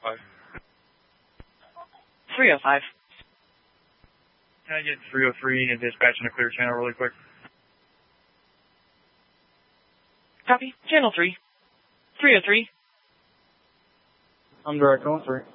305. 305. Can I get 303 and dispatch in a clear channel really quick? Copy. Channel 3. 303. I'm direct on 3.